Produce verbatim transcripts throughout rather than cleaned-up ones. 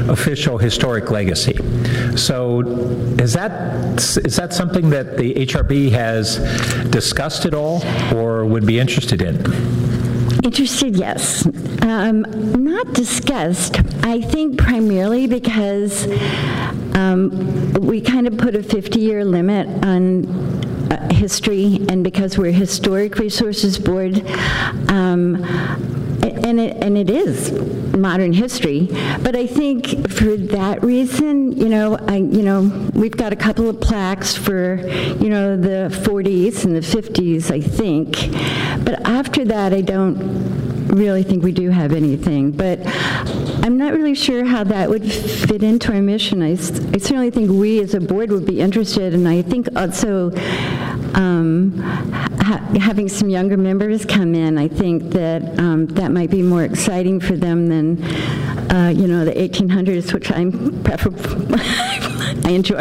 official historic legacy. So is that is that something that the H R B has discussed at all or would be interested in? Interested, yes. Um, not discussed, I think primarily because um, we kind of put a fifty-year limit on uh, history, and because we're a Historic Resources Board, um, and it, and it is modern history, but I think for that reason, you know, I, you know, we've got a couple of plaques for, you know, the forties and the fifties, I think, but after that, I don't really think we do have anything, but I'm not really sure how that would fit into our mission. I, I certainly think we as a board would be interested, and I think also um, ha having some younger members come in, I think that um, that might be more exciting for them than, uh, you know, the eighteen hundreds, which I'm preferable. I enjoy.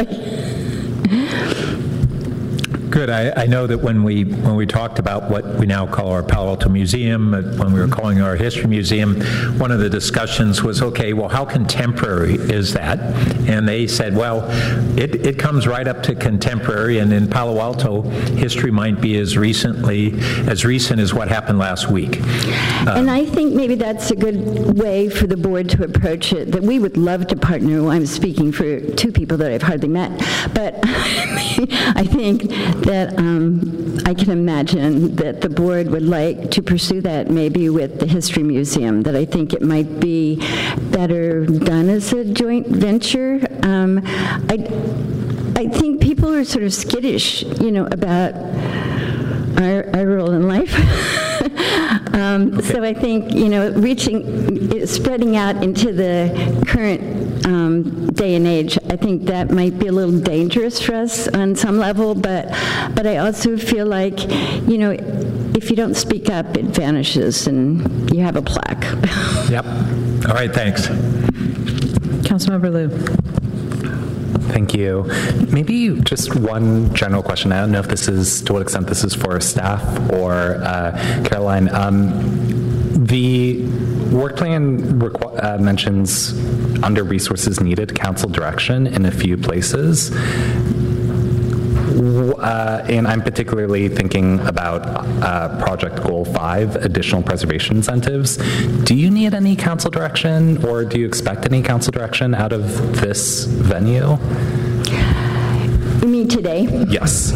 Good. I, I know that when we when we talked about what we now call our Palo Alto Museum, uh, when we were calling our History Museum, one of the discussions was, okay, well, how contemporary is that? And they said, well, it, it comes right up to contemporary, and in Palo Alto, history might be as recently as recent as what happened last week. Um, and I think maybe that's a good way for the board to approach it, that we would love to partner. Well, I'm speaking for two people that I've hardly met, but I think that um, I can imagine that the board would like to pursue that maybe with the History Museum, that I think it might be better done as a joint venture. Um, I, I think people are sort of skittish, you know, about our, our role in life. um, okay. So I think, you know, reaching, spreading out into the current Um, day and age, I think that might be a little dangerous for us on some level, but but I also feel like, you know, if you don't speak up, it vanishes and you have a plaque. Yep. All right, thanks. Councilmember Liu. Thank you. Maybe just one general question. I don't know if this is, to what extent this is for staff or uh, Caroline. Um, the work plan uh, mentions under resources needed council direction in a few places. Uh, and I'm particularly thinking about uh, Project Goal five, additional preservation incentives. Do you need any council direction, or do you expect any council direction out of this venue? You mean today? Yes.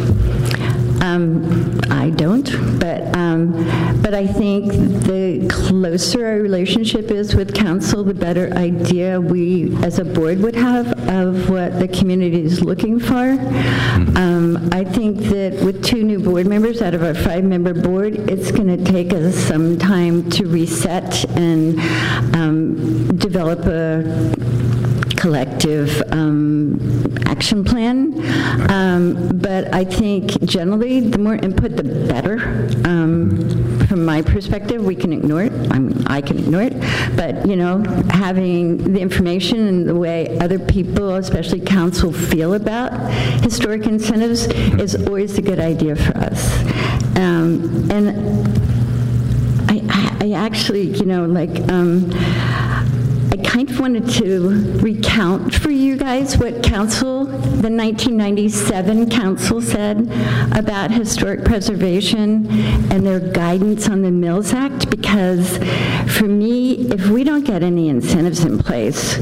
Um, I don't, but um, but I think the closer our relationship is with council, the better idea we as a board would have of what the community is looking for. Um, I think that with two new board members out of our five-member board, it's going to take us some time to reset and um, develop a collective um, action plan, um, but I think generally the more input the better. Um, from my perspective, we can ignore it. I mean, I can ignore it, but you know, having the information and the way other people, especially council, feel about historic incentives is always a good idea for us. Um, and I, I, I actually, you know, like. Um, I kind of wanted to recount for you guys what council, the nineteen ninety-seven council said about historic preservation and their guidance on the Mills Act, because for me, if we don't get any incentives in place,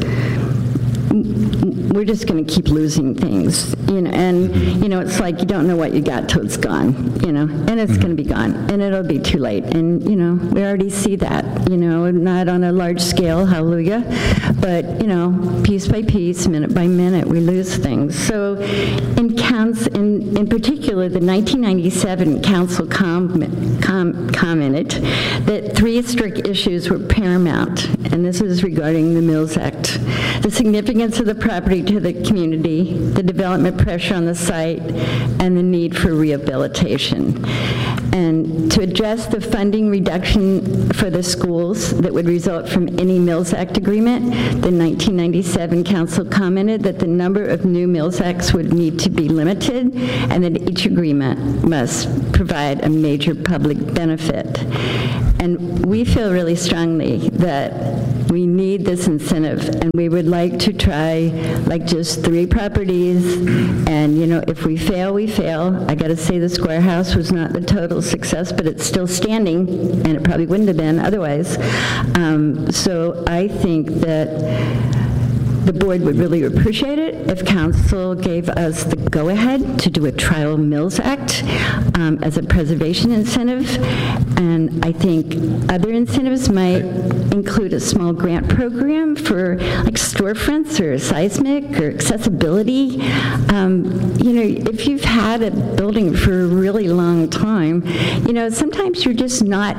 we're just going to keep losing things, you know, and, you know, it's like you don't know what you got till it's gone, you know, and it's mm-hmm. going to be gone, and it'll be too late, and, you know, we already see that, you know, not on a large scale, hallelujah, but, you know, piece by piece, minute by minute, we lose things. So in, counts, in, in particular, the nineteen ninety-seven council com com commented that three historic issues were paramount, and this is regarding the Mills Act: the significance of the property to the community, the development pressure on the site, and the need for rehabilitation. And to address the funding reduction for the schools that would result from any Mills Act agreement, the nineteen ninety-seven council commented that the number of new Mills Acts would need to be limited and that each agreement must provide a major public benefit. And we feel really strongly that we need this incentive, and we would like to try like just three properties, and, you know, if we fail, we fail. I got to say the Square House was not the total success, but it's still standing, and it probably wouldn't have been otherwise. Um, so I think that the board would really appreciate it if council gave us the go-ahead to do a Trial Mills Act um, as a preservation incentive. And I think other incentives might include a small grant program for like storefronts or seismic or accessibility. Um, you know, if you've had a building for a really long time, you know, sometimes you're just not,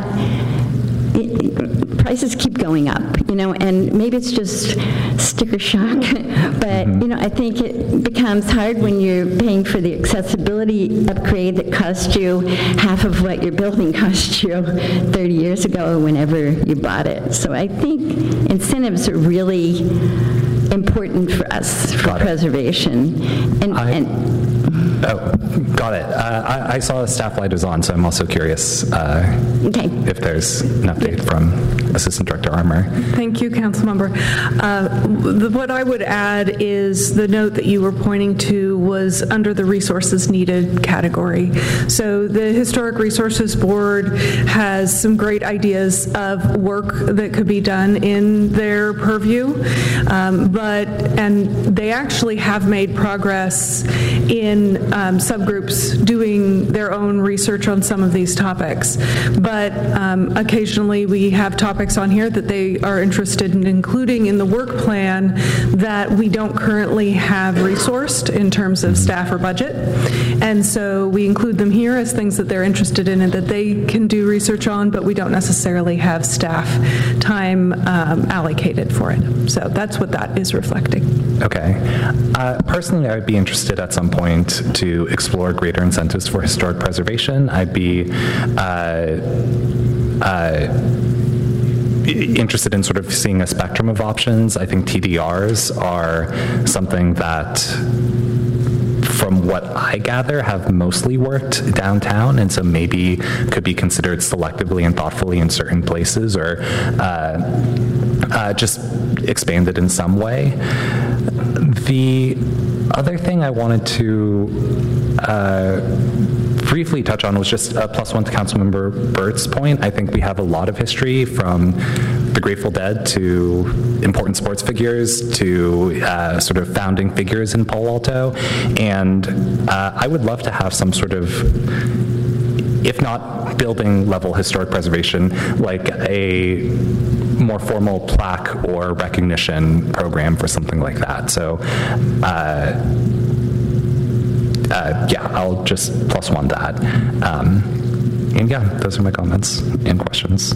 it, prices keep going up, you know, and maybe it's just sticker shock, but, you know, I think it becomes hard when you're paying for the accessibility upgrade that cost you half of what your building cost you thirty years ago or whenever you bought it. So I think incentives are really important for us for Got it. preservation. And, I- and Oh, got it. Uh, I, I saw the staff light is on, so I'm also curious uh, okay. if there's an update from Assistant Director Armour. Thank you, Councilmember. Uh, the- What I would add is the note that you were pointing to was under the resources needed category. So the Historic Resources Board has some great ideas of work that could be done in their purview, um, but, and they actually have made progress in um, subgroups doing their own research on some of these topics. But um, occasionally we have topics on here that they are interested in including in the work plan that we don't currently have resourced in terms of staff or budget. And so we include them here as things that they're interested in and that they can do research on, but we don't necessarily have staff time um, allocated for it. So that's what that is reflecting. Okay. Uh, personally, I would be interested at some point to explore greater incentives for historic preservation. I'd be uh, uh, interested in sort of seeing a spectrum of options. I think T D Rs are something that, from what I gather, have mostly worked downtown, and so maybe could be considered selectively and thoughtfully in certain places, or uh, uh, just expanded in some way. The other thing I wanted to uh, briefly touch on was just a plus one to Councilmember Burt's point. I think we have a lot of history, from the Grateful Dead to important sports figures to uh, sort of founding figures in Palo Alto, and uh, I would love to have some sort of, if not building level historic preservation, like a more formal plaque or recognition program for something like that. So uh, uh, yeah, I'll just plus one that. Um, and yeah, those are my comments and questions.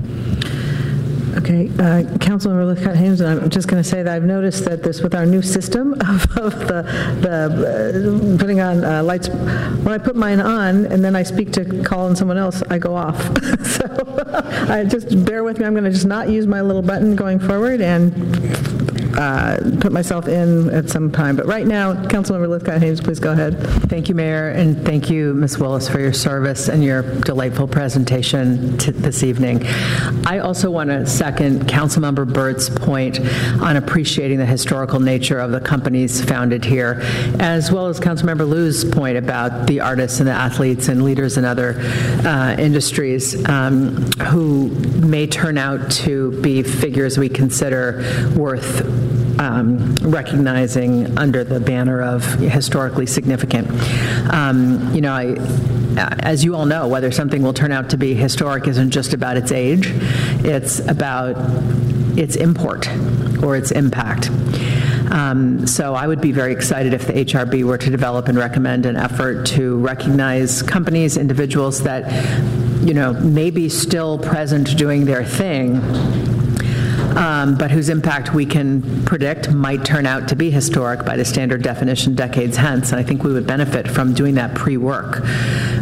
Okay, uh, Councilmember Lithcott-Hames, and I'm just going to say that I've noticed that this, with our new system of, of the, the uh, putting on uh, lights, when I put mine on and then I speak to call on someone else, I go off. So I just bear with me. I'm going to just not use my little button going forward and uh, put myself in at some time. But right now, Councilmember Lithcott-Hames, please go ahead. Thank you, Mayor, and thank you, Miz Willis, for your service and your delightful presentation t- this evening. I also want to second Councilmember Burt's point on appreciating the historical nature of the companies founded here, as well as Councilmember Liu's point about the artists and the athletes and leaders in other uh, industries um, who may turn out to be figures we consider worth Um, recognizing under the banner of historically significant. Um, you know, I, as you all know, whether something will turn out to be historic isn't just about its age, it's about its import or its impact. Um, so I would be very excited if the H R B were to develop and recommend an effort to recognize companies, individuals that, you know, may be still present doing their thing, Um, but whose impact we can predict might turn out to be historic by the standard definition decades hence. And I think we would benefit from doing that pre-work.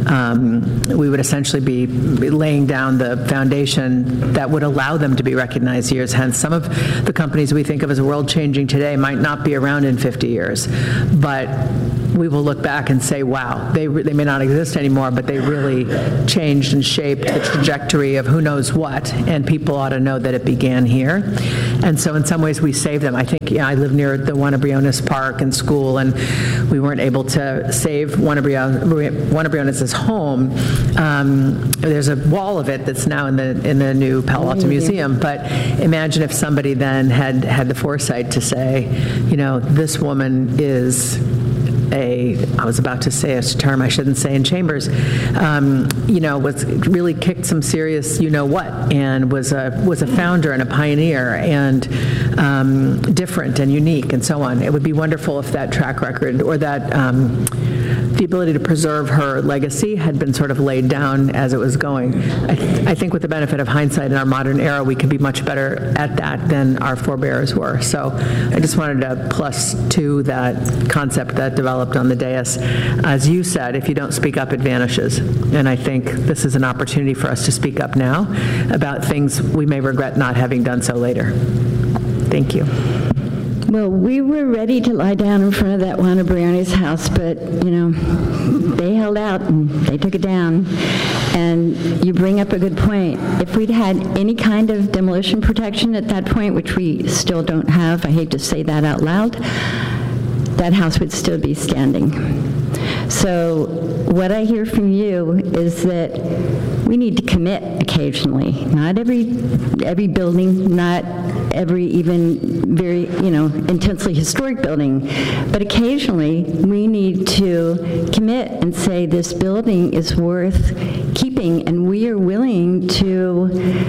um, we would essentially be laying down the foundation that would allow them to be recognized years hence. Some of the companies we think of as world-changing today might not be around in fifty years, but we will look back and say, wow, they, they may not exist anymore, but they really changed and shaped the trajectory of who knows what, and people ought to know that it began here. And so in some ways we save them. I think, yeah, I live near the Juana Briones Park and school, and we weren't able to save Juana Briones, Juana Briones' home. Um, there's a wall of it that's now in the in the new Palo Alto Museum, but imagine if somebody then had had the foresight to say, you know, this woman is a, I was about to say a term I shouldn't say in chambers, um, you know, was really kicked some serious you-know-what, and was a was a founder and a pioneer, and um, different and unique and so on. It would be wonderful if that track record, or that um, the ability to preserve her legacy had been sort of laid down as it was going. I, th- I think with the benefit of hindsight in our modern era, we could be much better at that than our forebears were. So I just wanted to plus to that concept that developed on the dais. As you said, if you don't speak up, it vanishes. And I think this is an opportunity for us to speak up now about things we may regret not having done so later. Thank you. Well, we were ready to lie down in front of that Juana Briones house, but, you know, they held out and they took it down. And you bring up a good point. If we'd had any kind of demolition protection at that point, which we still don't have, I hate to say that out loud, that house would still be standing. So what I hear from you is that we need to commit occasionally. Not every every building, not every even very, you know, intensely historic building, but occasionally we need to commit and say this building is worth keeping, and we are willing to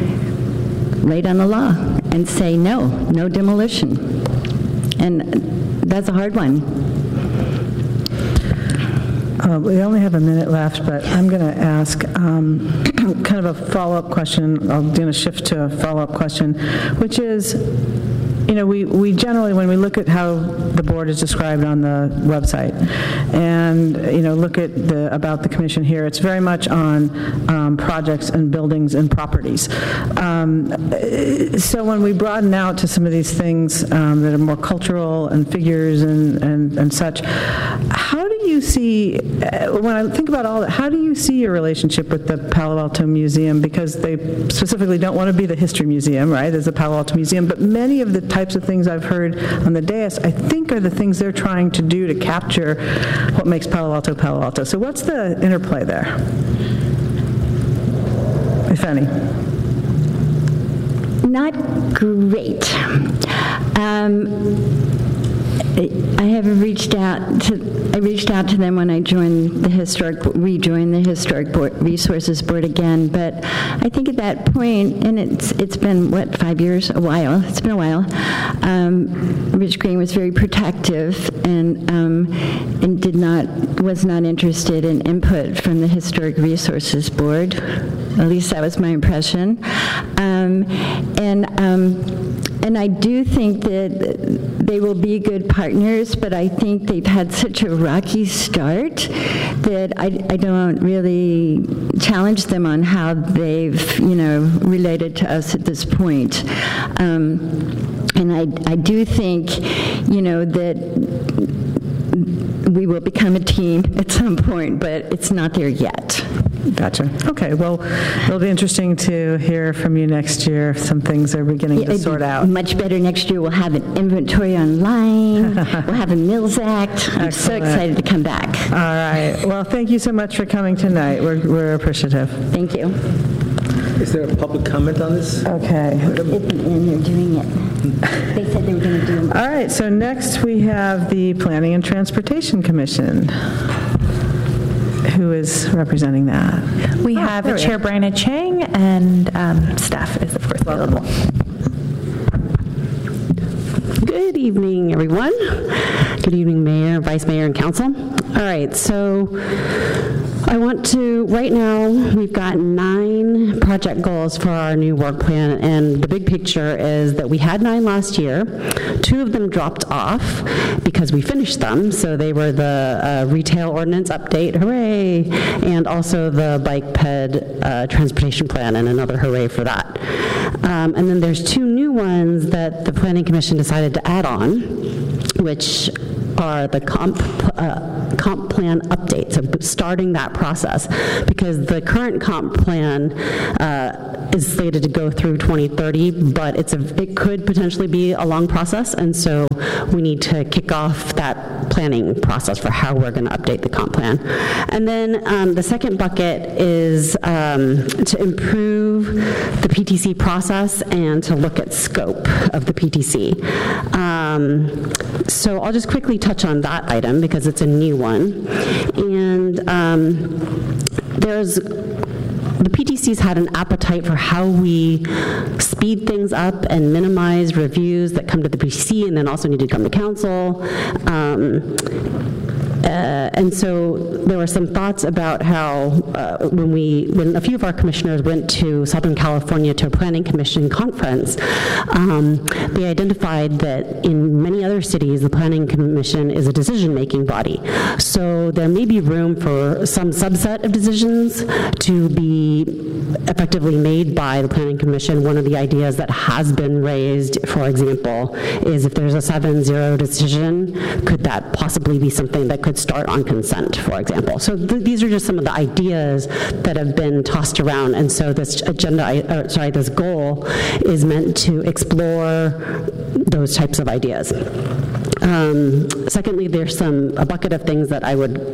lay down the law and say no, no demolition. And that's a hard one. Uh, we only have a minute left, but I'm going to ask um, kind of a follow-up question. I'm going to shift to a follow-up question, which is, you know, we, we generally, when we look at how the board is described on the website, and, you know, look at the, about the commission here, it's very much on um, projects and buildings and properties. Um, so when we broaden out to some of these things um, that are more cultural and figures and, and, and such, how do you see, uh, when I think about all that, how do you see your relationship with the Palo Alto Museum? Because they specifically don't want to be the history museum, right? There's the Palo Alto Museum, but many of the types of things I've heard on the dais, I think, are the things they're trying to do to capture what makes Palo Alto Palo Alto. So what's the interplay there, if any? Not great. Um, I have reached out to I reached out to them when I joined the historic rejoined the historic board, resources board again. But I think at that point, and it's it's been what five years, a while. It's been a while. Um, Rich Green was very protective and um, and did not was not interested in input from the historic resources board. At least that was my impression. Um, and um, and I do think that they will be good partners, but I think they've had such a rocky start that I, I don't really challenge them on how they've, you know, related to us at this point. Um, and I, I do think, you know, that we will become a team at some point, but it's not there yet. Gotcha. Okay, well, it'll be interesting to hear from you next year if some things are beginning Yeah, to it'd sort be out. Much better next year. We'll have an inventory online. We'll have a Mills Act. I'm so Excellent. excited to come back. All right. Well, thank you so much for coming tonight. We're, we're appreciative. Thank you. Is there a public comment on this? Okay. And they're doing it. They said they were going to do it. All right, so next we have the Planning and Transportation Commission. Who is representing that? We Oh, have there we Chair are. Brianna Chang, and um, staff is, of course, available. Good evening, everyone. Good evening, Mayor, Vice Mayor, and Council. All right, so I want to, right now, we've got nine project goals for our new work plan, and the big picture is that we had nine last year. Two of them dropped off because we finished them, so they were the uh, retail ordinance update, hooray, and also the bike ped uh, transportation plan, and another hooray for that. Um, and then there's two new ones that the Planning Commission decided to add on, which are the comp, uh, comp plan update, so starting that process, because the current comp plan uh, is slated to go through twenty thirty, but it's a, it could potentially be a long process, and so we need to kick off that planning process for how we're going to update the comp plan. And then um, the second bucket is um, to improve the P T C process and to look at scope of the P T C. Um, so I'll just quickly touch on that item because it's a new one. And um, there's the P T C's had an appetite for how we speed things up and minimize reviews that come to the P T C and then also need to come to council. Um, Uh, and so there were some thoughts about how uh, when we, when a few of our commissioners went to Southern California to a planning commission conference, um, they identified that in many other cities, the planning commission is a decision-making body. So there may be room for some subset of decisions to be effectively made by the planning commission. One of the ideas that has been raised, for example, is if there's a seven zero decision, could that possibly be something that could start on consent, for example. So th these are just some of the ideas that have been tossed around, and so this agenda, or sorry, this goal is meant to explore those types of ideas. Um, secondly, there's some a bucket of things that I would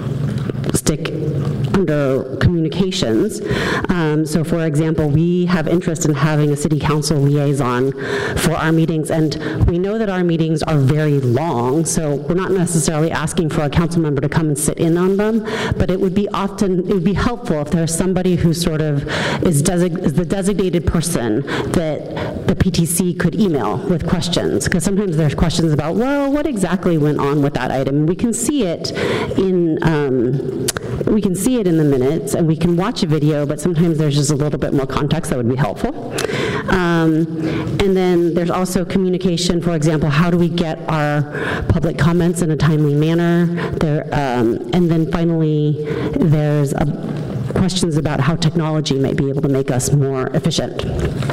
stick under communications. Um, so for example, we have interest in having a city council liaison for our meetings, and we know that our meetings are very long, so we're not necessarily asking for a council member to come and sit in on them, but it would be often, it would be helpful if there's somebody who sort of is, is the designated person that the P T C could email with questions, because sometimes there's questions about, well, what exactly went on with that item? We can see it in, um, we can see it in the minutes, and we can watch a video, but sometimes there's just a little bit more context that would be helpful. Um, and then there's also communication, for example, how do we get our public comments in a timely manner? There, um, and then finally, there's a, questions about how technology might be able to make us more efficient.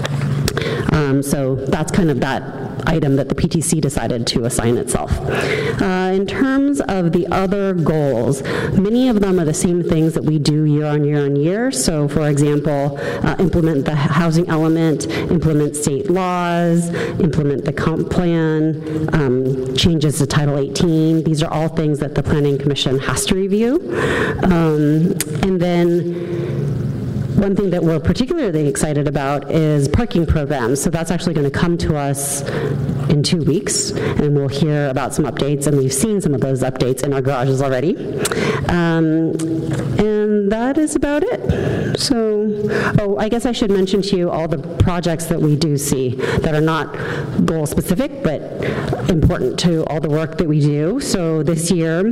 Um, so that's kind of that item that the P T C decided to assign itself. Uh, in terms of the other goals, many of them are the same things that we do year on year on year. So for example, uh, implement the housing element, implement state laws, implement the comp plan, um, changes to Title eighteen. These are all things that the Planning Commission has to review. Um, and then one thing that we're particularly excited about is parking programs. So that's actually going to come to us in two weeks, and we'll hear about some updates, and we've seen some of those updates in our garages already. Um, and that is about it. So, oh, I guess I should mention to you all the projects that we do see that are not goal specific, but important to all the work that we do. So this year,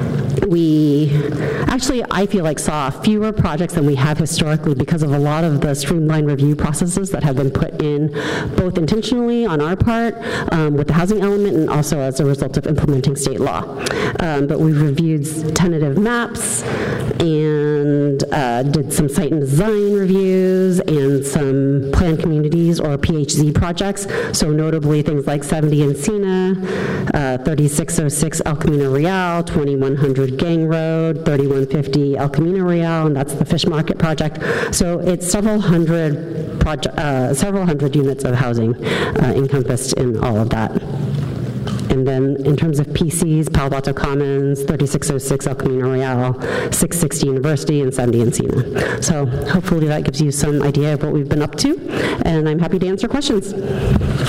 we actually, I feel like, saw fewer projects than we have historically because of a lot of the streamlined review processes that have been put in, both intentionally on our part um, with the housing element and also as a result of implementing state law. Um, but we've reviewed tentative maps and uh, did some site and design reviews and some planned communities or P H Z projects. So notably things like seventy Encina, uh, thirty-six oh six El Camino Real, twenty-one hundred Gang Road, thirty-one fifty El Camino Real, and that's the fish market project. So it's several hundred project, uh, several hundred units of housing uh, encompassed in all of that. And then in terms of P Cs, Palo Alto Commons, thirty-six oh six El Camino Real, six sixty University, and seventy Encina. So hopefully that gives you some idea of what we've been up to, and I'm happy to answer questions.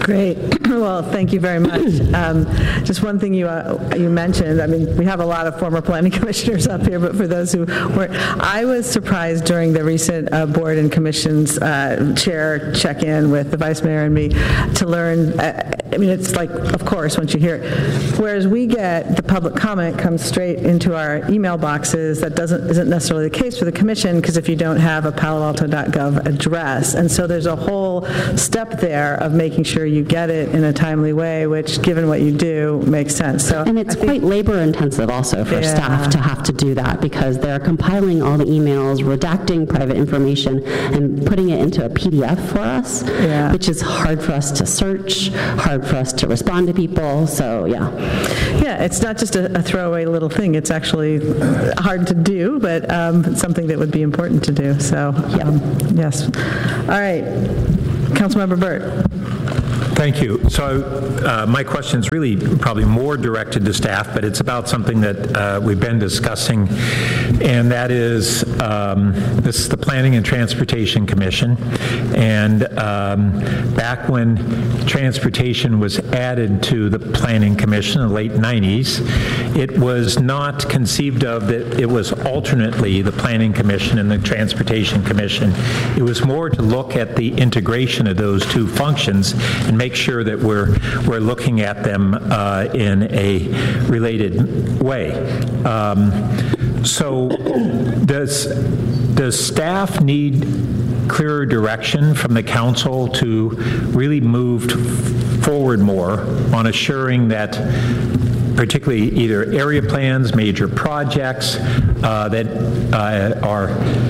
Great. Well, thank you very much. Um, just one thing you uh, you mentioned, I mean, we have a lot of former planning commissioners up here, but for those who weren't, I was surprised during the recent uh, board and commissions uh, chair check-in with the vice mayor and me to learn, uh, I mean, it's like, of course, once you hear it, whereas we get the public comment comes straight into our email boxes, that doesn't isn't necessarily the case for the commission, because if you don't have a palo alto dot gov address. And so there's a whole step there of making sure you get it in a timely way, which, given what you do, makes sense. So, and it's I think, quite labor intensive also for yeah. staff to have to do that, because they're compiling all the emails, redacting private information, and putting it into a P D F for us, yeah. which is hard for us to search, hard for us to respond to people. So, yeah. Yeah, it's not just a, a throwaway little thing. It's actually hard to do, but um, something that would be important to do. So, um, yes. All right. Councilmember Burt. Thank you. So uh, my question is really probably more directed to staff, but it's about something that uh, we've been discussing, and that is um, this is the Planning and Transportation Commission. And um, back when transportation was added to the Planning Commission in the late nineties, it was not conceived of that it was alternately the Planning Commission and the Transportation Commission. It was more to look at the integration of those two functions and make sure that we're we're looking at them uh, in a related way. Um, so, does does staff need clearer direction from the council to really move forward more on assuring that, particularly either area plans, major projects uh, that uh, are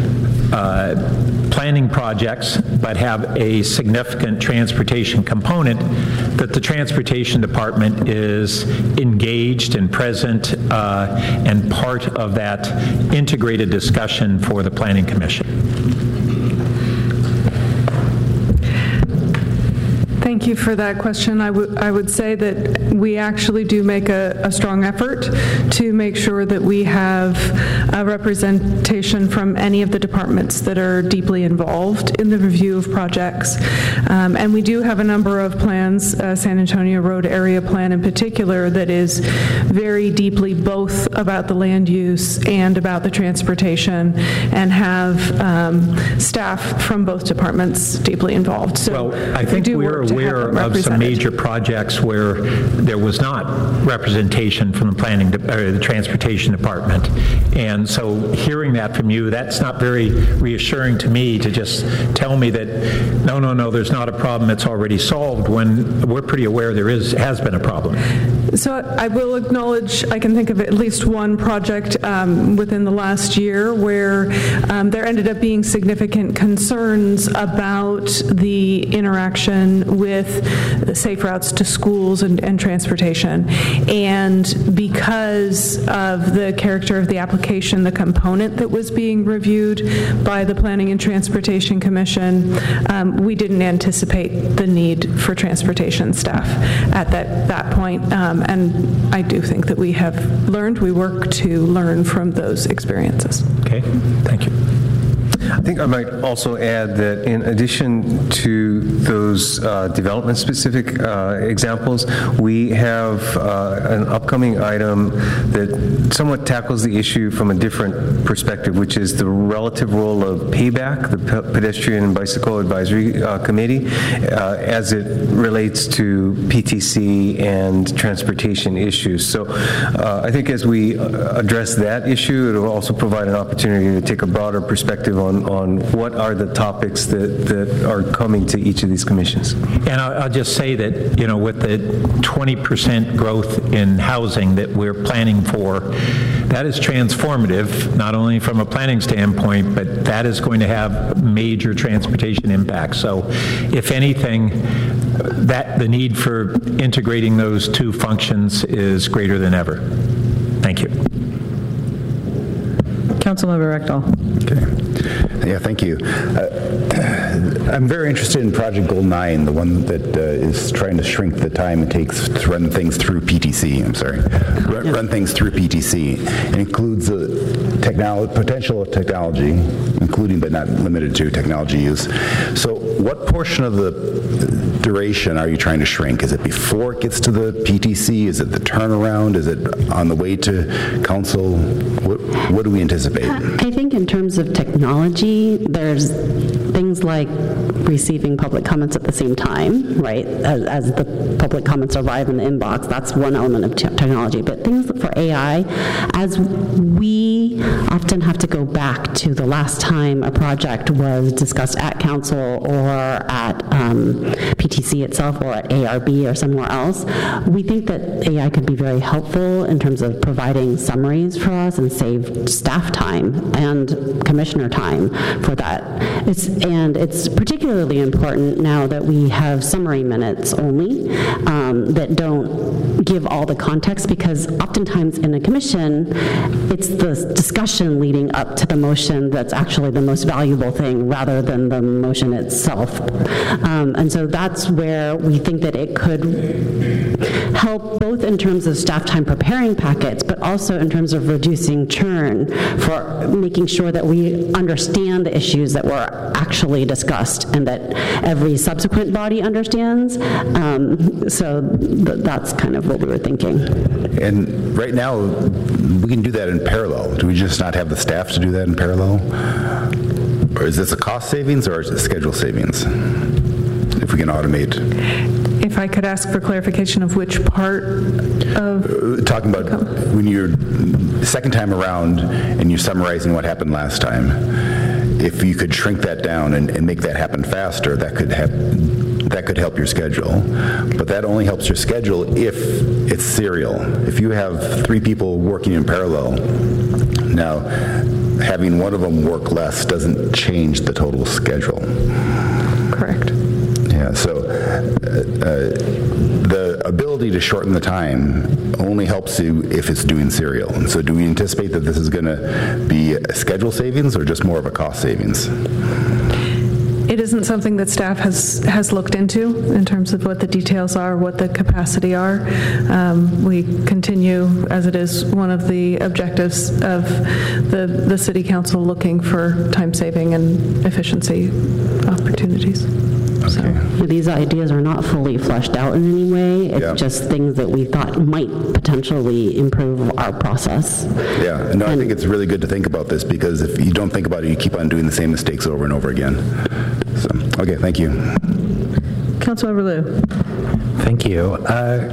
uh, planning projects but have a significant transportation component, that the transportation department is engaged and present uh, and part of that integrated discussion for the Planning Commission? Thank you for that question. I would I would say that we actually do make a, a strong effort to make sure that we have a representation from any of the departments that are deeply involved in the review of projects. Um, and we do have a number of plans, uh, San Antonio Road Area Plan in particular, that is very deeply both about the land use and about the transportation, and have um, staff from both departments deeply involved. So well, I think we we're aware of some major projects where there was not representation from the planning de- or the transportation department, and so hearing that from you, that's not very reassuring to me to just tell me that no, no, no, there's not a problem, it's already solved, when we're pretty aware there is has been a problem. So I will acknowledge, I can think of at least one project um, within the last year where um, there ended up being significant concerns about the interaction with safe routes to schools and, and transportation. And because of the character of the application, the component that was being reviewed by the Planning and Transportation Commission, um, we didn't anticipate the need for transportation staff at that, that point. Um, and I do think that we have learned, we work to learn from those experiences. Okay, thank you. I think I might also add that in addition to those uh, development-specific uh, examples, we have uh, an upcoming item that somewhat tackles the issue from a different perspective, which is the relative role of payback, the P- Pedestrian and Bicycle Advisory uh, Committee, uh, as it relates to P T C and transportation issues. So uh, I think as we address that issue, it will also provide an opportunity to take a broader perspective on on what are the topics that, that are coming to each of these commissions. And I'll, I'll just say that, you know, with the twenty percent growth in housing that we're planning for, that is transformative, not only from a planning standpoint, but that is going to have major transportation impacts. So if anything, that the need for integrating those two functions is greater than ever. Thank you. Councilmember Rectal. Okay. Yeah, thank you. Uh, I'm very interested in Project Goal nine, the one that uh, is trying to shrink the time it takes to run things through P T C. I'm sorry, run, run things through P T C. It includes the technology, potential of technology, including but not limited to technology use. So, what portion of the duration are you trying to shrink? Is it before it gets to the P T C? Is it the turnaround? Is it on the way to council? What, what do we anticipate? I think in terms of technology, there's things like receiving public comments at the same time, right? As, as the public comments arrive in the inbox, that's one element of te- technology. But things for A I, as we often have to go back to the last time a project was discussed at council or at um, P T C itself or at A R B or somewhere else, we think that A I could be very helpful in terms of providing summaries for us and save staff time and commissioner time for that. It's, and it's particularly important now that we have summary minutes only um, that don't give all the context, because oftentimes in a commission, it's the discussion leading up to the motion that's actually the most valuable thing rather than the motion itself. Um, and so that's where we think that it could help both in terms of staff time preparing packets, but also in terms of reducing churn for making sure that we understand the issues that were actually discussed and that every subsequent body understands. Um, so th- that's kind of what we were thinking. And right now, we can do that in parallel. Do we just not have the staff to do that in parallel? Or is this a cost savings or is it schedule savings? If we can automate. If I could ask for clarification of which part of... Uh, talking about when you're second time around and you're summarizing what happened last time, if you could shrink that down and, and make that happen faster, that could have, that could help your schedule. But that only helps your schedule if it's serial. If you have three people working in parallel, now having one of them work less doesn't change the total schedule. Correct. Yeah, so uh, uh, the ability to shorten the time only helps you if it's doing serial. And so do we anticipate that this is going to be a schedule savings or just more of a cost savings? It isn't something that staff has, has looked into in terms of what the details are, what the capacity are. Um, we continue, as it is one of the objectives of the, the City Council, looking for time saving and efficiency opportunities. So. These ideas are not fully fleshed out in any way. It's Yeah. just things that we thought might potentially improve our process. Yeah, no, I think it's really good to think about this, because if you don't think about it, you keep on doing the same mistakes over and over again. So, okay, thank you. Councilmember Liu. Thank you. Uh,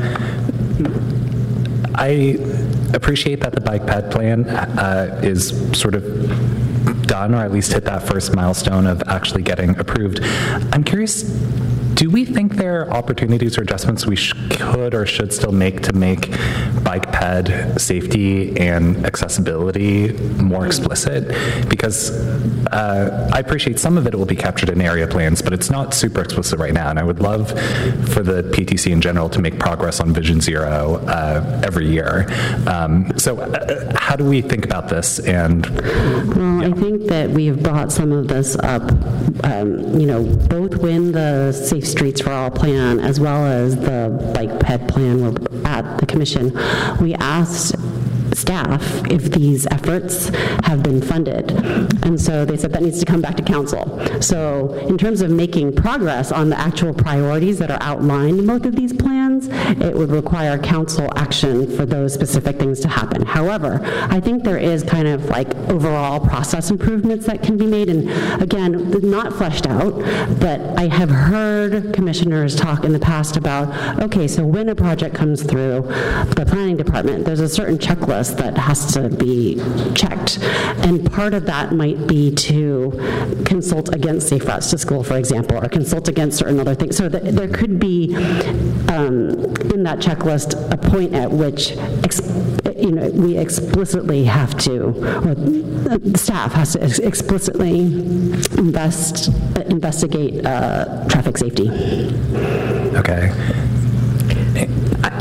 I appreciate that the bike ped plan uh, is sort of done, or at least hit that first milestone of actually getting approved. I'm curious, do we think there are opportunities or adjustments we sh- could or should still make to make bike ped safety and accessibility more explicit? Because uh, I appreciate some of it will be captured in area plans, but it's not super explicit right now, and I would love for the P T C in general to make progress on Vision Zero uh, every year. Um, so uh, how do we think about this? And Well, I think that we have brought some of this up, um, you know, both when the Safe Streets for All plan as well as the bike ped plan were at the commission. We asked staff if these efforts have been funded. And so they said that needs to come back to council. So in terms of making progress on the actual priorities that are outlined in both of these plans, it would require council action for those specific things to happen. However, I think there is kind of like overall process improvements that can be made. And again, not fleshed out, but I have heard commissioners talk in the past about, okay, so when a project comes through the planning department, there's a certain checklist that has to be checked. And part of that might be to consult against safe routes to school, for example, or consult against certain other things. So that there could be um, in that checklist a point at which ex- you know, we explicitly have to, or the staff has to ex- explicitly invest, uh, investigate uh, traffic safety. okay. I, I could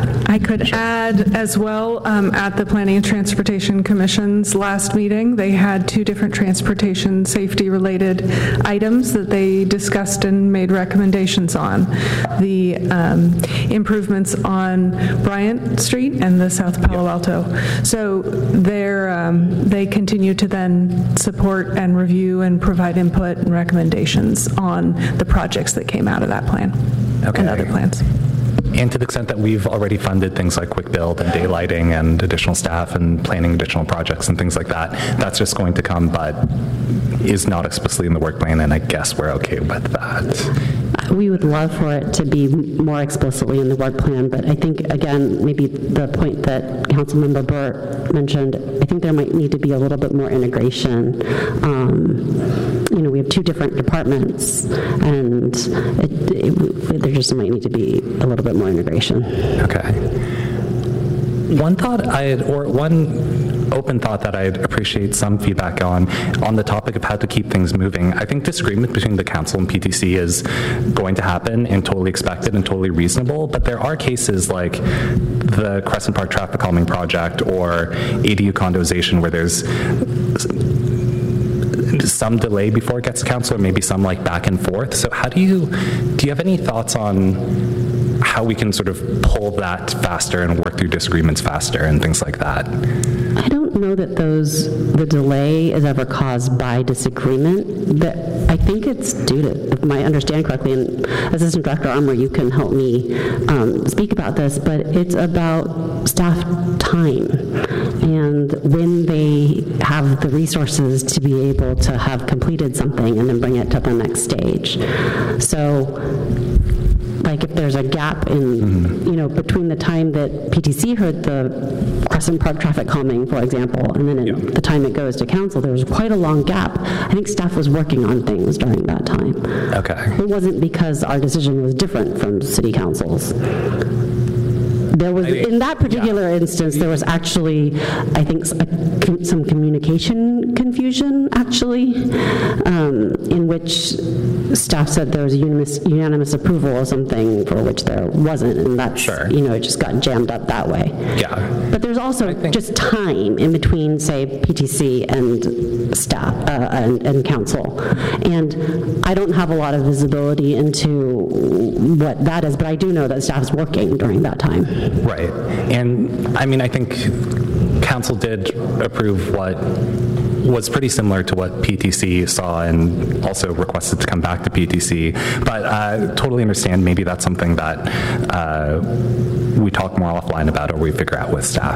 could add as well, um, at the Planning and Transportation Commission's last meeting, they had two different transportation safety-related items that they discussed and made recommendations on. The um, improvements on Bryant Street and the South Palo Alto. So they're, um, they continue to then support and review and provide input and recommendations on the projects that came out of that plan Okay. and other plans. And to the extent that we've already funded things like quick build and daylighting and additional staff and planning additional projects and things like that, that's just going to come, but is not explicitly in the work plan, and I guess we're okay with that. We would love for it to be more explicitly in the work plan, but I think, again, maybe the point that Councilmember Burt mentioned, I think there might need to be a little bit more integration. Um, you know, we have two different departments, and it, it, there just might need to be a little bit more integration. Okay. One thought I had, or one open thought that I'd appreciate some feedback on, on the topic of how to keep things moving. I think disagreement between the council and P T C is going to happen and totally expected and totally reasonable, but there are cases like the Crescent Park traffic calming project or A D U condoization where there's some delay before it gets to council, or maybe some like back and forth. So how do you, do you have any thoughts on how we can sort of pull that faster and work through disagreements faster and things like that? I don't know that those, the delay is ever caused by disagreement, but I think it's due to, if I understand correctly, and Assistant Director Armour, you can help me um, speak about this, but it's about staff time and when they have the resources to be able to have completed something and then bring it to the next stage. So, like if there's a gap in, mm-hmm. you know, between the time that P T C heard the Crescent Park traffic calming, for example, and then in, yeah. the time it goes to council, there was quite a long gap. I think staff was working on things during that time. Okay. It wasn't because our decision was different from city council's. There was, in that particular yeah. instance, there was actually, I think, a, some communication confusion, actually, um, in which staff said there was a unanimous, unanimous approval of something for which there wasn't, and that's, sure. you know, it just got jammed up that way. Yeah. But there's also just time in between, say, P T C and staff uh, and, and council. And I don't have a lot of visibility into what that is, but I do know that staff is working during that time. Right. And I mean, I think council did approve what was pretty similar to what P T C saw and also requested to come back to P T C. But uh, totally understand maybe that's something that uh, we talk more offline about or we figure out with staff.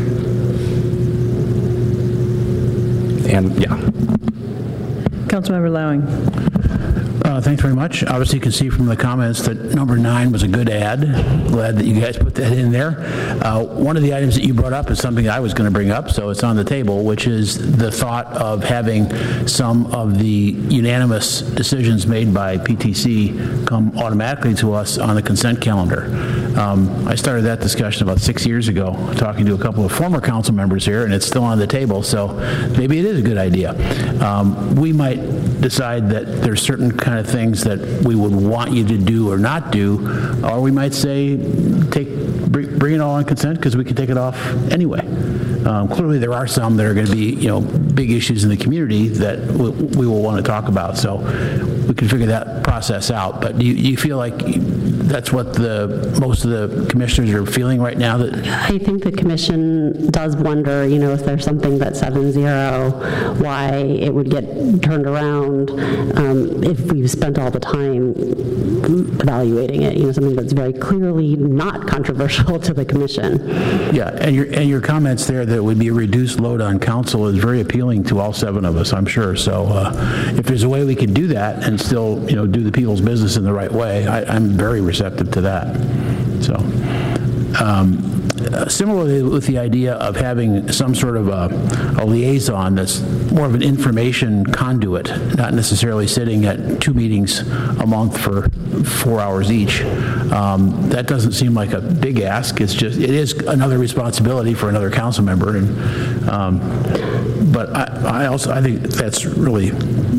And yeah. Councilmember Lowing. Uh, thanks very much. Obviously, you can see from the comments that number nine was a good add. Glad that you guys put that in there. Uh, one of the items that you brought up is something I was going to bring up, so it's on the table, which is the thought of having some of the unanimous decisions made by P T C come automatically to us on the consent calendar. Um, I started that discussion about six years ago, talking to a couple of former council members here, and it's still on the table, so maybe it is a good idea. Um, we might decide that there's certain kind of things that we would want you to do or not do, or we might say take bring it all on consent because we can take it off anyway. Um, clearly, there are some that are going to be, you know, big issues in the community that we, we will want to talk about. So we can figure that process out. But do you, you feel like that's what the most of the commissioners are feeling right now? That I think the commission does wonder, you know, if there's something that's seven zero, why it would get turned around um, if we've spent all the time evaluating it. You know, something that's very clearly not controversial to the commission. Yeah, and your and your comments there that it would be a reduced load on council is very appealing to all seven of us, I'm sure. So uh, if there's a way we could do that and still, you know, do the people's business in the right way, I, I'm very receptive to that. So. Um, Uh, similarly with the idea of having some sort of a, a liaison that's more of an information conduit, not necessarily sitting at two meetings a month for four hours each. Um, that doesn't seem like a big ask. It's just, it is another responsibility for another council member. And, um, but I, I also, I think that's really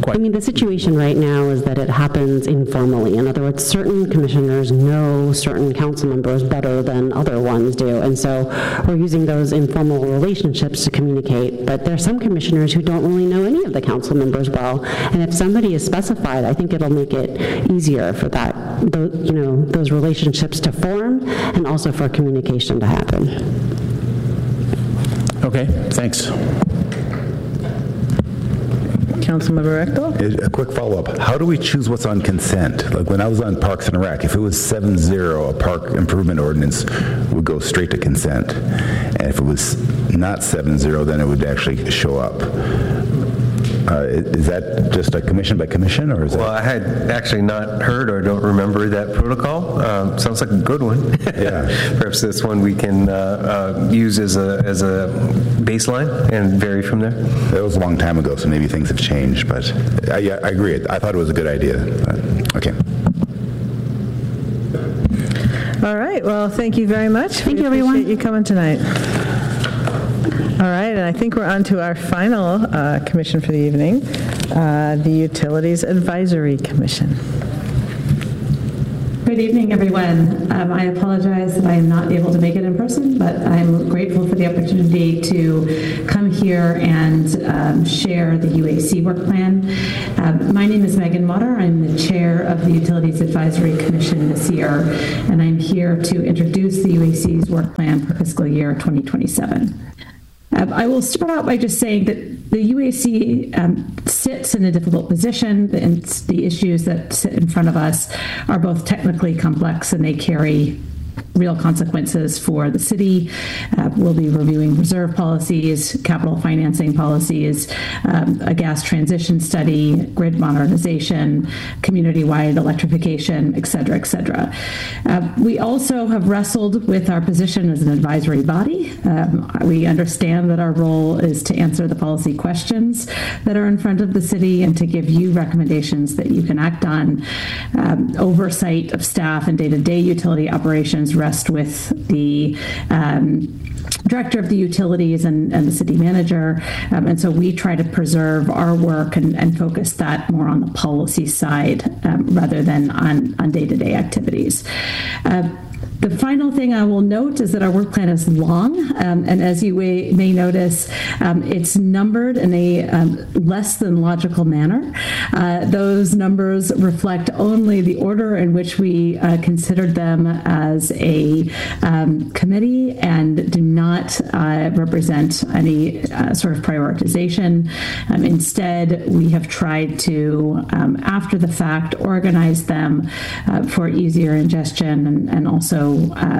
I mean, the situation right now is that it happens informally. In other words, certain commissioners know certain council members better than other ones do, and so we're using those informal relationships to communicate. But there are some commissioners who don't really know any of the council members well, and if somebody is specified, I think it'll make it easier for that, those, you know, those relationships to form, and also for communication to happen. Okay, thanks. Councilmember Eckel? A quick follow-up. How do we choose what's on consent? Like when I was on Parks and Rec, if it was seven zero, a park improvement ordinance would go straight to consent. And if it was not seven zero, then it would actually show up. Uh, is that just a commission by commission, or is Well, that? I had actually not heard or don't remember that protocol. Um, sounds like a good one. Yeah. Perhaps that's one we can uh, uh, use as a as a baseline and vary from there. That was a long time ago, so maybe things have changed, but I, yeah, I agree. I thought it was a good idea. But, okay. All right, well, thank you very much. Thank we you, everyone. appreciate you coming tonight. All right, and I think we're on to our final uh, commission for the evening, uh, the Utilities Advisory Commission. Good evening, everyone. Um, I apologize that I am not able to make it in person, but I'm grateful for the opportunity to come here and um, share the U A C work plan. Um, my name is Megan Motter. I'm the chair of the Utilities Advisory Commission this year, and I'm here to introduce the U A C's work plan for fiscal year twenty twenty-seven. Um, I will start out by just saying that the U A C um, sits in a difficult position, and the issues that sit in front of us are both technically complex and they carry real consequences for the city. Uh, we'll be reviewing reserve policies, capital financing policies, um, a gas transition study, grid modernization, community-wide electrification, et cetera, et cetera. Uh, we also have wrestled with our position as an advisory body. Um, we understand that our role is to answer the policy questions that are in front of the city and to give you recommendations that you can act on. Um, oversight of staff and day-to-day utility operations rest with the um, director of the utilities and, and the city manager. Um, and so we try to preserve our work and, and focus that more on the policy side um, rather than on, on day-to-day activities. Uh, The final thing I will note is that our work plan is long, um, and as you may, may notice, um, it's numbered in a um, less than logical manner. Uh, those numbers reflect only the order in which we uh, considered them as a um, committee and do not uh, represent any uh, sort of prioritization. Um, instead, we have tried to, um, after the fact, organize them uh, for easier ingestion and, and also Uh,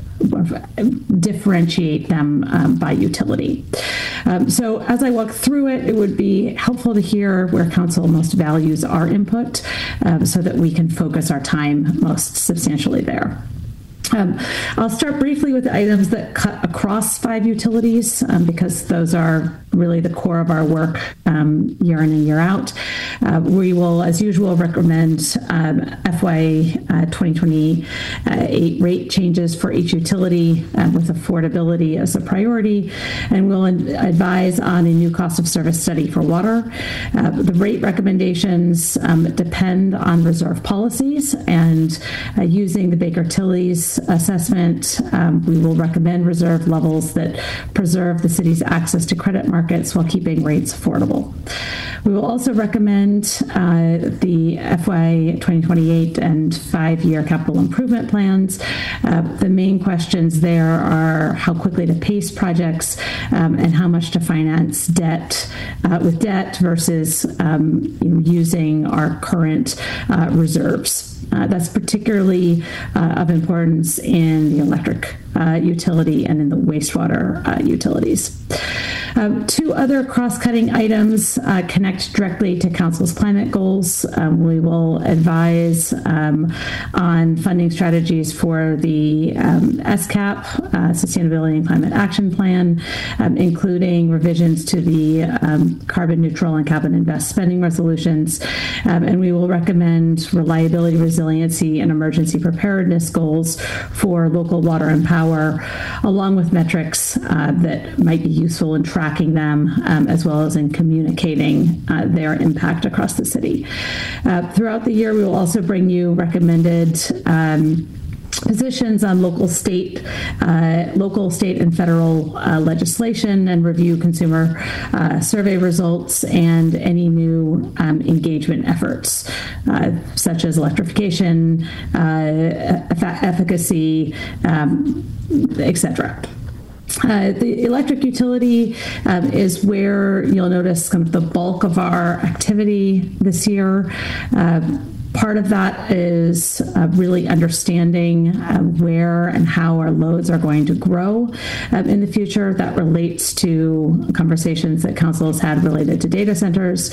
differentiate them um, by utility. Um, so as I walk through it, it would be helpful to hear where council most values our input um, so that we can focus our time most substantially there. Um, I'll start briefly with the items that cut across five utilities um, because those are really the core of our work um, year in and year out. Uh, we will, as usual, recommend um, F Y uh, twenty twenty-eight rate changes for each utility uh, with affordability as a priority, and we'll advise on a new cost of service study for water. Uh, the rate recommendations um, depend on reserve policies, and uh, using the Baker-Tilly's assessment, um, we will recommend reserve levels that preserve the city's access to credit markets while keeping rates affordable. We will also recommend uh, the F Y twenty twenty-eight and five-year capital improvement plans. Uh, the main questions there are how quickly to pace projects um, and how much to finance debt uh, with debt versus um, you know, using our current uh, reserves. Uh, that's particularly uh, of importance in the electric uh, utility and in the wastewater uh, utilities. Um, two other cross-cutting items uh, connect directly to Council's climate goals. Um, we will advise um, on funding strategies for the um, S CAP, uh, Sustainability and Climate Action Plan, um, including revisions to the um, carbon neutral and carbon invest spending resolutions. Um, and we will recommend reliability, resiliency, and emergency preparedness goals for local water and power, along with metrics uh, that might be useful in tracking them, um, as well as in communicating uh, their impact across the city. Uh, throughout the year, we will also bring you recommended um, positions on local, state, uh, local, state, and federal uh, legislation, and review consumer uh, survey results and any new um, engagement efforts, uh, such as electrification, uh, eff- efficacy, um, et cetera. Uh, the electric utility um, is where you'll notice kind of the bulk of our activity this year. Uh, Part of that is uh, really understanding uh, where and how our loads are going to grow um, in the future. That relates to conversations that Council has had related to data centers.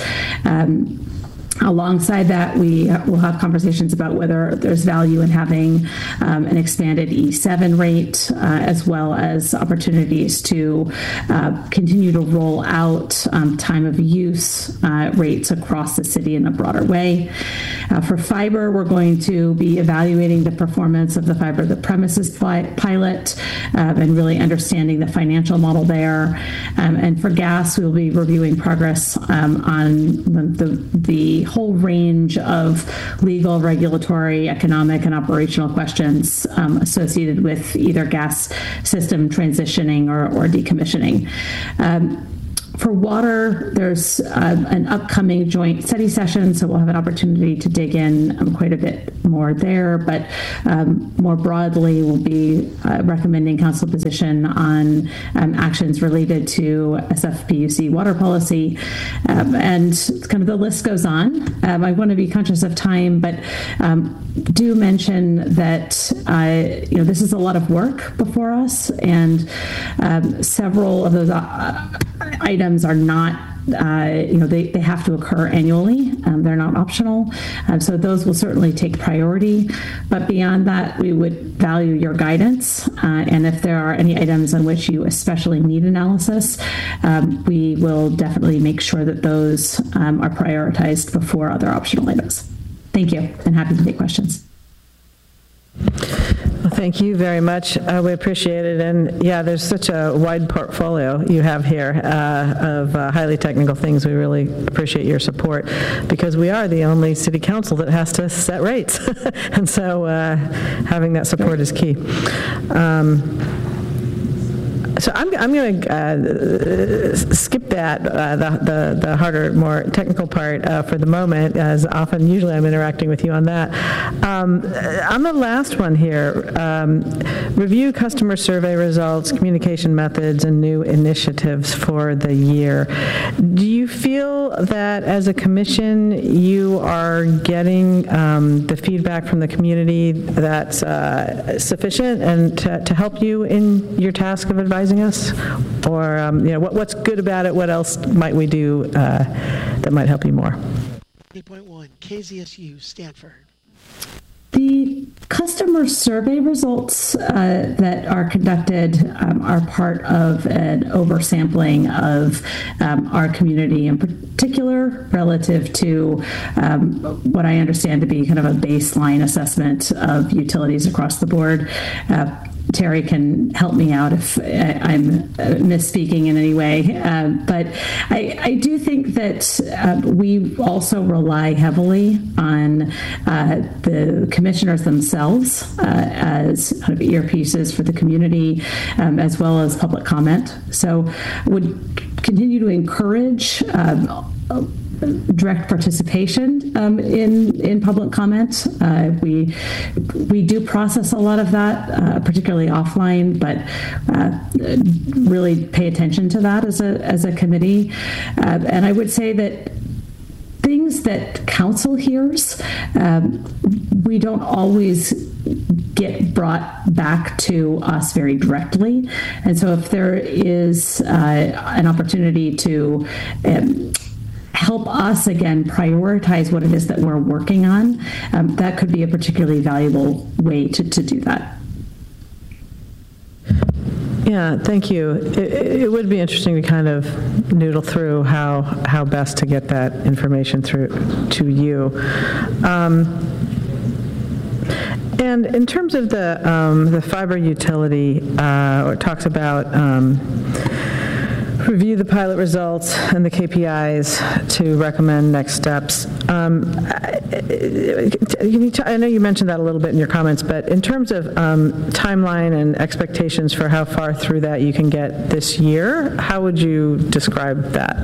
Um, Alongside that, we will have conversations about whether there's value in having um, an expanded E seven rate, uh, as well as opportunities to uh, continue to roll out um, time of use uh, rates across the city in a broader way. Uh, for fiber, we're going to be evaluating the performance of the fiber to the premises pilot uh, and really understanding the financial model there. Um, and for gas, we will be reviewing progress um, on the, the, the whole range of legal, regulatory, economic, and operational questions um, associated with either gas system transitioning or, or decommissioning. Um, For water, there's uh, an upcoming joint study session, so we'll have an opportunity to dig in um, quite a bit more there. But um, more broadly, we'll be uh, recommending council position on um, actions related to S F P U C water policy. Um, and kind of the list goes on. Um, I want to be conscious of time, but um, do mention that uh, you know this is a lot of work before us, and um, several of those uh, items are not, uh, you know, they, they have to occur annually. Um, they're not optional. Um, so those will certainly take priority. But beyond that, we would value your guidance. Uh, and if there are any items on which you especially need analysis, um, we will definitely make sure that those um, are prioritized before other optional items. Thank you, and happy to take questions. Well, thank you very much. Uh, we appreciate it. And yeah, there's such a wide portfolio you have here uh, of uh, highly technical things. We really appreciate your support because we are the only city council that has to set rates. And so uh, having that support is key. Um, So I'm, I'm going to uh, skip that, uh, the, the, the harder, more technical part uh, for the moment, as often, usually I'm interacting with you on that. Um, on the last one here, um, review customer survey results, communication methods, and new initiatives for the year. Do you feel that as a commission you are getting um, the feedback from the community that's uh, sufficient and to, to help you in your task of advising us? Or um, you know, what, what's good about it? What else might we do uh, that might help you more? eight point one, K Z S U, Stanford. The customer survey results uh, that are conducted um, are part of an oversampling of um, our community in particular relative to um, what I understand to be kind of a baseline assessment of utilities across the board. Uh, Terry can help me out if I'm misspeaking in any way. Uh, but I, I do think that uh, we also rely heavily on uh, the commissioners themselves uh, as kind of earpieces for the community, um, as well as public comment. So would continue to encourage um, direct participation um, in in public comment. Uh, we we do process a lot of that, uh, particularly offline, but uh, really pay attention to that as a as a committee. Uh, and I would say that things that council hears, um, we don't always get brought back to us very directly. And so if there is uh, an opportunity to um, help us, again, prioritize what it is that we're working on, um, that could be a particularly valuable way to, to do that. Yeah, thank you. It, it would be interesting to kind of noodle through how, how best to get that information through to you. Um, and in terms of the, um, the fiber utility, uh, it talks about um, review the pilot results and the K P Is to recommend next steps. Um, I know you mentioned that a little bit in your comments, but in terms of um, timeline and expectations for how far through that you can get this year, how would you describe that?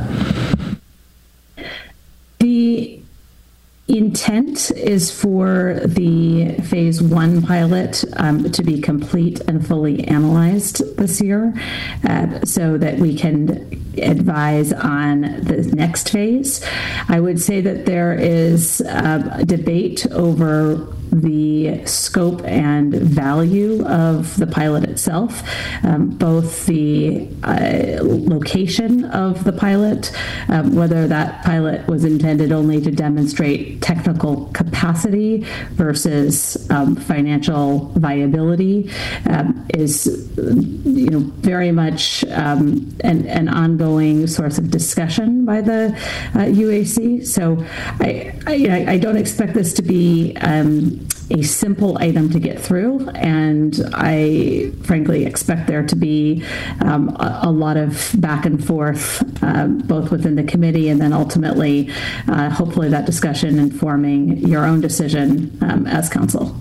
The intent is for the phase one pilot um, to be complete and fully analyzed this year uh, so that we can advise on the next phase. I would say that there is uh, debate over the scope and value of the pilot itself, um, both the uh, location of the pilot, um, whether that pilot was intended only to demonstrate technical capacity versus um, financial viability, um, is you know very much um, an, an ongoing source of discussion by the uh, U A C. So I, I, I don't expect this to be um, a simple item to get through, and I frankly expect there to be um, a, a lot of back and forth, uh, both within the committee and then ultimately, uh, hopefully, that discussion informing your own decision um, as council.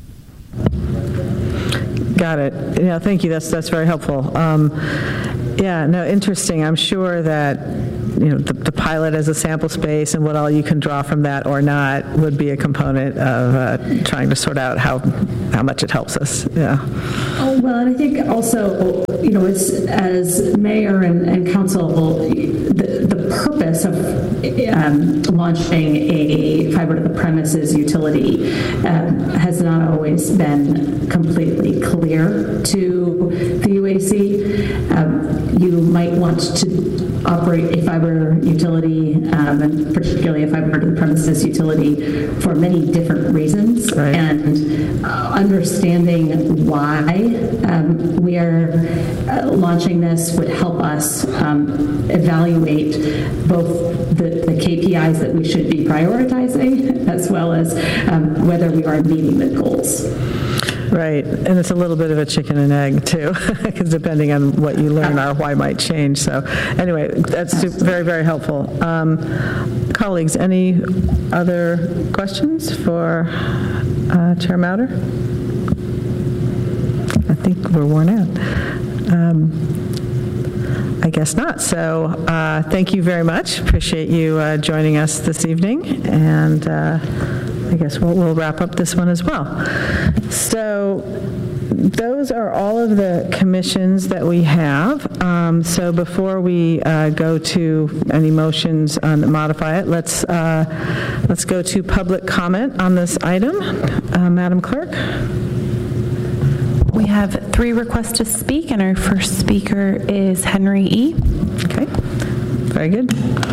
Got it. Yeah, thank you. That's that's very helpful. Um, yeah, no, interesting. I'm sure that you know the, the pilot as a sample space and what all you can draw from that or not would be a component of uh, trying to sort out how how much it helps us. Yeah. Oh, well, and I think also, you know, it's as mayor and, and council, the, the purpose of um, launching a fiber to the premises utility um, has not always been completely clear to the U A C. Um, you might want to operate a fiber utility, um, and particularly a fiber to the premises utility, for many different reasons. Right. And uh, understanding why um, we are uh, launching this would help us um, evaluate both the, the K P Is that we should be prioritizing, as well as um, whether we are meeting the goals. Right, and it's a little bit of a chicken and egg, too, because depending on what you learn, our why might change. So anyway, that's very, very helpful. Um, colleagues, any other questions for uh, Chair Mauder? I think we're worn out. Um, I guess not. So uh, thank you very much. Appreciate you uh, joining us this evening, and uh, I guess we'll, we'll wrap up this one as well. So those are all of the commissions that we have. Um, so before we uh, go to any motions on the modify it, let's uh, let's go to public comment on this item. Uh, Madam Clerk. We have three requests to speak, and our first speaker is Henry E. Okay, very good.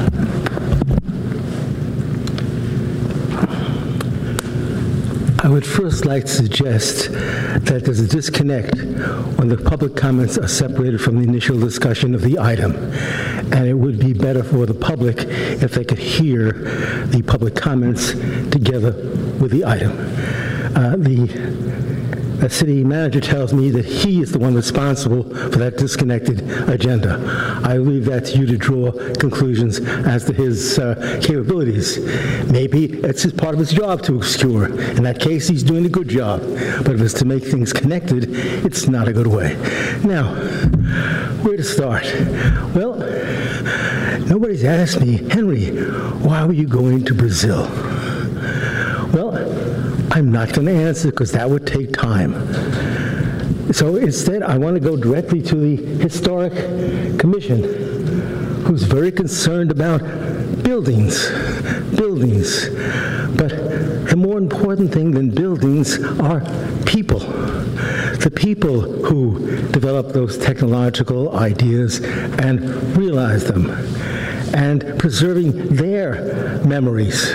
I would first like to suggest that there's a disconnect when the public comments are separated from the initial discussion of the item. And it would be better for the public if they could hear the public comments together with the item. Uh, the The city manager tells me that he is the one responsible for that disconnected agenda. I leave that to you to draw conclusions as to his uh, capabilities. Maybe it's just part of his job to obscure. In that case, he's doing a good job. But if it's to make things connected, it's not a good way. Now, where to start? Well, nobody's asked me, Henry, why were you going to Brazil? Well, I'm not going to answer because that would take time. So instead, I want to go directly to the Historic Commission, who's very concerned about buildings, buildings. But the more important thing than buildings are people. The people who develop those technological ideas and realize them, and preserving their memories.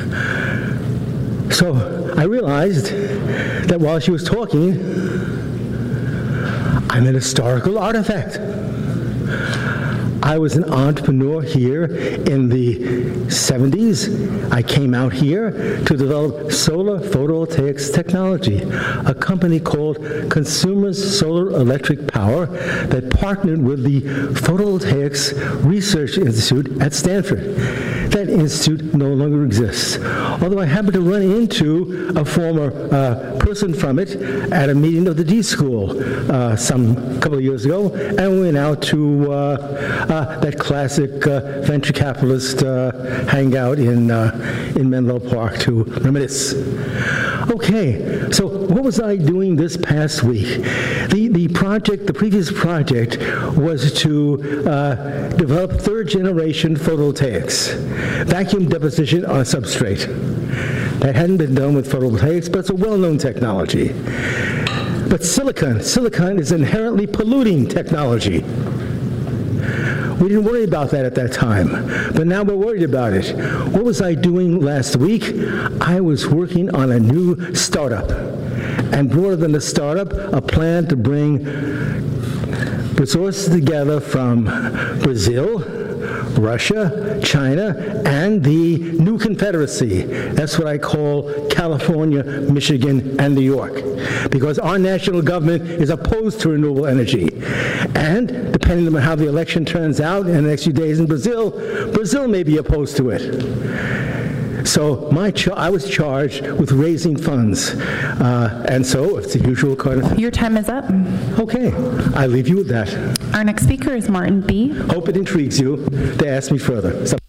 So I realized that while she was talking, I'm an historical artifact. I was an entrepreneur here in the seventies. I came out here to develop solar photovoltaics technology, a company called Consumers Solar Electric Power that partnered with the Photovoltaics Research Institute at Stanford. That institute no longer exists. Although I happened to run into a former uh, person from it at a meeting of the D School uh, some couple of years ago, and we went out to uh, uh, that classic uh, venture capitalist uh, hangout in uh, in Menlo Park to reminisce. Okay, so what was I doing this past week? The the project, the previous project, was to uh, develop third generation photovoltaics, vacuum deposition on substrate. That hadn't been done with photovoltaics, but it's a well-known technology. But silicon, silicon is inherently polluting technology. We didn't worry about that at that time, but now we're worried about it. What was I doing last week? I was working on a new startup, and broader than the startup, a plan to bring resources together from Brazil, Russia, China, and the new Confederacy. That's what I call California, Michigan, and New York, because our national government is opposed to renewable energy. And depending on how the election turns out in the next few days in Brazil, Brazil may be opposed to it. So my char- I was charged with raising funds. Uh, and so it's the usual kind of... Your time is up. Okay. I leave you with that. Our next speaker is Martin B. Hope it intrigues you to ask me further. So-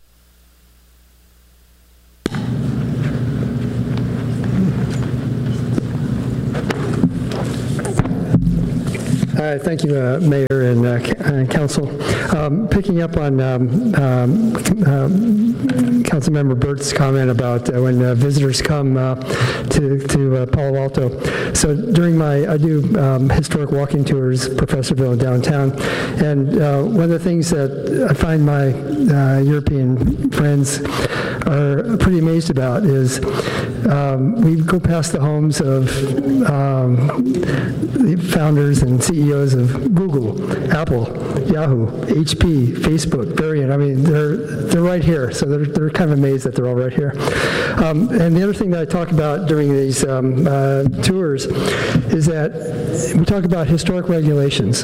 Uh, thank you, uh, Mayor and, uh, c- and Council. Um, picking up on um, um, um, Councilmember Burt's comment about uh, when uh, visitors come uh, to, to uh, Palo Alto. So during my, I do um, historic walking tours, Professorville and downtown, and uh, one of the things that I find my uh, European friends are pretty amazed about is um, we go past the homes of um, the founders and C E Os of Google, Apple, Yahoo, H P, Facebook, Varian. I mean, they're they're right here, so they're they're kind of amazed that they're all right here. Um, and the other thing that I talk about during these um, uh, tours is that we talk about historic regulations.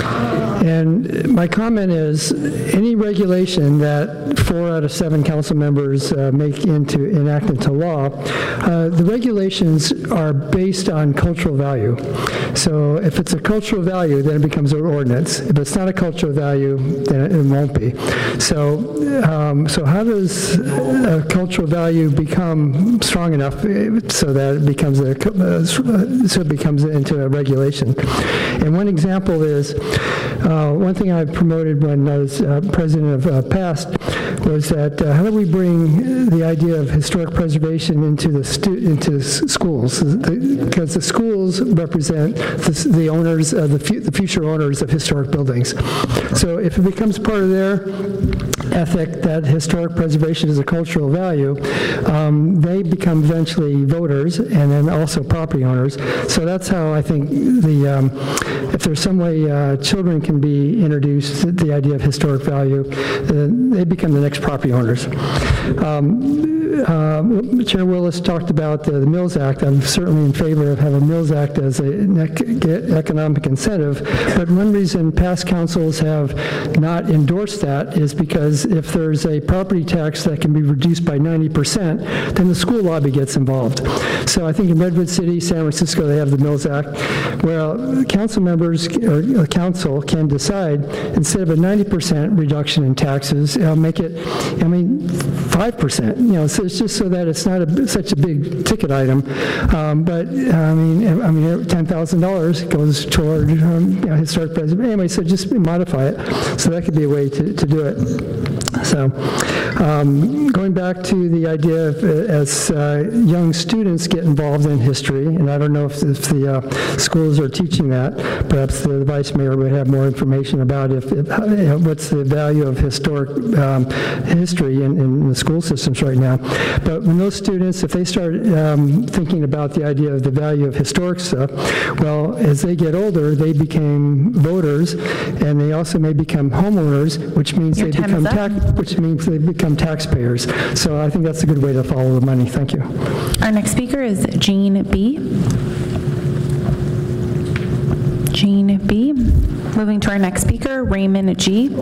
And my comment is, any regulation that four out of seven council members uh, make into enact into law, uh, the regulations are based on cultural value. So if it's a cultural value, then it becomes an ordinance. If it's not a cultural value, then it won't be. So, um, so how does a cultural value become strong enough so that it becomes a uh, so it becomes into a regulation? And one example is. Uh, one thing I promoted when I was uh, president of uh, PAST was that uh, how do we bring the idea of historic preservation into the stu- into s- schools? The, because the schools represent the, the owners, uh, the, fu- the future owners of historic buildings. So if it becomes part of their ethic that historic preservation is a cultural value, um, they become eventually voters and then also property owners. So that's how I think the um, if there's some way uh, children can be introduced to the idea of historic value, then they become the next property owners. Um, uh, Chair Willis talked about uh, the Mills Act. I'm certainly in favor of having a Mills Act as an economic incentive, but one reason past councils have not endorsed that is because if there's a property tax that can be reduced by ninety percent, then the school lobby gets involved. So I think in Redwood City, San Francisco, they have the Mills Act, where council members or council can decide, instead of a ninety percent reduction in taxes, uh, make it, I mean, five percent. You know, so it's just so that it's not a, such a big ticket item. Um, but I mean, I mean, ten thousand dollars goes toward um, you know, historic preservation. Anyway, so just modify it. So that could be a way to, to do it. So Um, going back to the idea of uh, as uh, young students get involved in history, and I don't know if, if the uh, schools are teaching that, perhaps the vice mayor would have more information about if, if uh, what's the value of historic um, history in, in the school systems right now. But when those students, if they start um, thinking about the idea of the value of historic stuff, well, as they get older, they became voters, and they also may become homeowners, which means Your they time become is up. tax, which means they become taxpayers. So I think that's a good way to follow the money. Thank you. Our next speaker is Jean B. Jean B. Moving to our next speaker, Raymond G.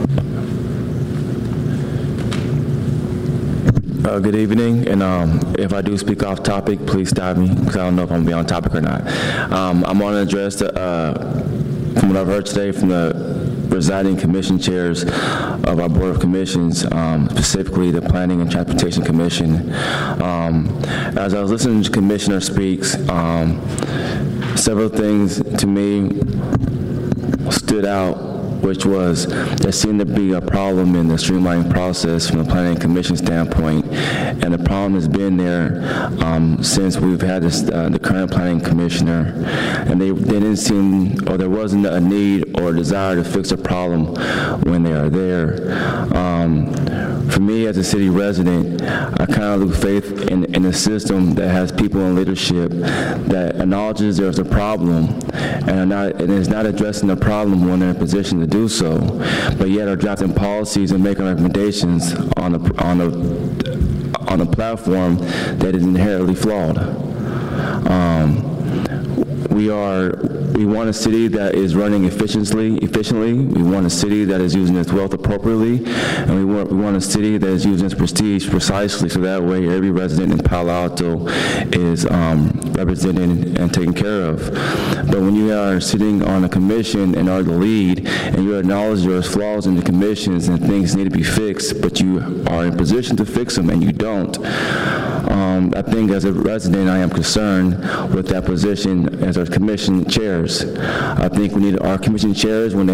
Uh, good evening, and um, if I do speak off topic, please stop me, because I don't know if I'm going to be on topic or not. Um, I'm going to address, the, uh, from what I've heard today from the presiding commission chairs of our Board of Commissions, um, specifically the Planning and Transportation Commission. Um, as I was listening to Commissioner speaks, um, several things to me stood out, which was there seemed to be a problem in the streamlining process from the Planning Commission standpoint, and the problem has been there um, since we've had this, uh, the current Planning Commissioner, and they, they didn't seem, or there wasn't a need or a desire to fix a problem when they are there. Um, for me, as a city resident, I kind of lose faith in, in a system that has people in leadership that acknowledges there's a problem and, are not, and is not addressing the problem when they're in a position to do so, but yet are drafting policies and making recommendations on a, on a, on a platform that is inherently flawed. Um, we are we want a city that is running efficiently. Efficiently, we want a city that is using its wealth appropriately, and we want we want a city that is using its prestige precisely, so that way every resident in Palo Alto is um, represented and taken care of. But when you are sitting on a commission and are the lead, and you acknowledge there's flaws in the commissions and things need to be fixed, but you are in position to fix them and you don't. Um, I think as a resident, I am concerned with that position as our commission chairs. I think we need our commission chairs, when they